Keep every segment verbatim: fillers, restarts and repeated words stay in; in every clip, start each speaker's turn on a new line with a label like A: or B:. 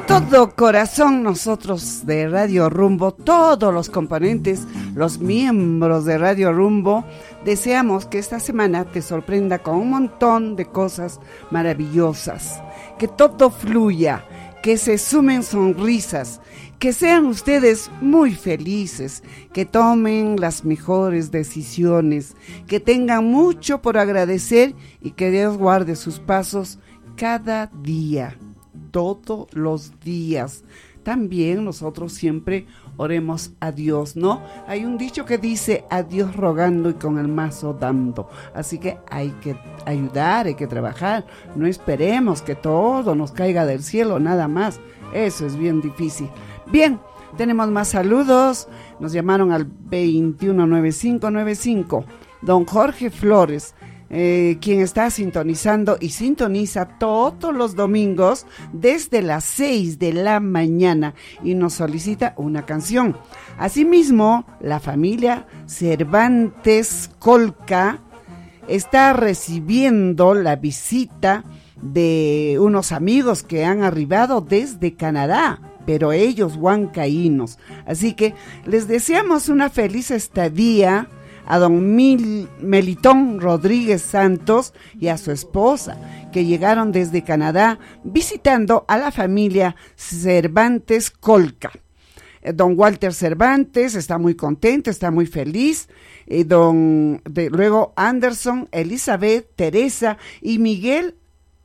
A: todo corazón, nosotros de Radio Rumbo, todos los componentes, los miembros de Radio Rumbo, deseamos que esta semana te sorprenda con un montón de cosas maravillosas, que todo fluya, que se sumen sonrisas, que sean ustedes muy felices, que tomen las mejores decisiones, que tengan mucho por agradecer y que Dios guarde sus pasos cada día, todos los días. También nosotros siempre oremos a Dios, ¿no? Hay un dicho que dice, a Dios rogando y con el mazo dando. Así que hay que ayudar, hay que trabajar. No esperemos que todo nos caiga del cielo, nada más. Eso es bien difícil. Bien, tenemos más saludos. Nos llamaron al veintiuno noventa y cinco noventa y cinco. Don Jorge Flores, eh, quien está sintonizando y sintoniza todos los domingos desde las seis de la mañana y nos solicita una canción. Asimismo, la familia Cervantes Colca está recibiendo la visita de unos amigos que han arribado desde Canadá, pero ellos huancaínos. Así que les deseamos una feliz estadía a don Mil, Melitón Rodríguez Santos y a su esposa, que llegaron desde Canadá visitando a la familia Cervantes Colca. Eh, don Walter Cervantes está muy contento, está muy feliz. Eh, don, de, luego Anderson, Elizabeth, Teresa y Miguel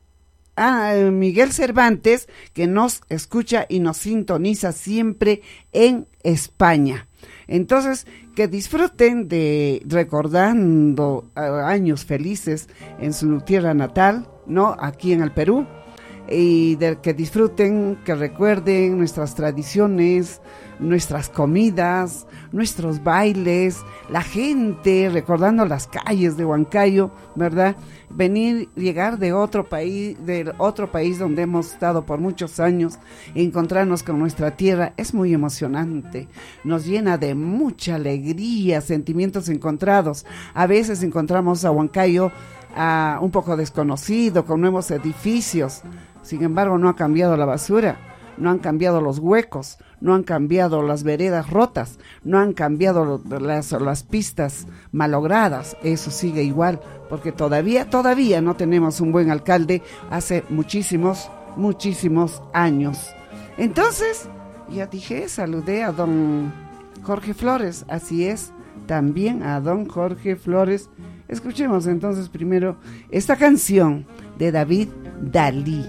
A: a Miguel Cervantes, que nos escucha y nos sintoniza siempre en España. Entonces, que disfruten de recordando uh, años felices en su tierra natal, ¿no? Aquí en el Perú, y de que disfruten, que recuerden nuestras tradiciones, nuestras comidas, nuestros bailes, la gente, recordando las calles de Huancayo, ¿verdad? Venir, llegar de otro país, de otro país donde hemos estado por muchos años, encontrarnos con nuestra tierra, es muy emocionante, nos llena de mucha alegría, sentimientos encontrados. A veces encontramos a Huancayo uh, un poco desconocido, con nuevos edificios, sin embargo no ha cambiado la basura, no han cambiado los huecos, no han cambiado las veredas rotas, no han cambiado las, las pistas malogradas, eso sigue igual, porque todavía, todavía no tenemos un buen alcalde hace muchísimos, muchísimos años. Entonces, ya dije, saludé a don Jorge Flores, así es, también a don Jorge Flores. Escuchemos entonces primero esta canción de David Dalí.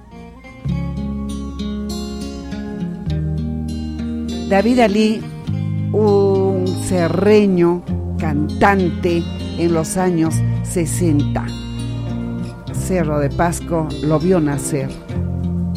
A: David Dalí, un cerreño cantante en los años sesenta. Cerro de Pasco lo vio nacer.